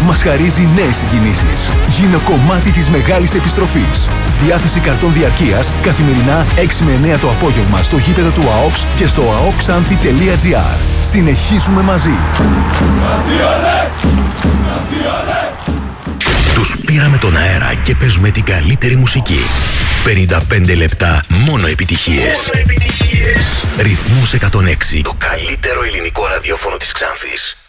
μας χαρίζει νέες συγκινήσεις. Γίνε κομμάτι της μεγάλης επιστροφής. Διάθεση καρτών διαρκείας καθημερινά 6 με 9 το απόγευμα στο γήπεδο του ΑΟΚΣ και στο aoxanthi.gr. Συνεχίζουμε μαζί. Τους πήραμε τον αέρα και παίζουμε την καλύτερη μουσική. 55 λεπτά μόνο επιτυχίες. Ρυθμός 106. Το καλύτερο ελληνικό ραδιόφωνο της Ξάνθης.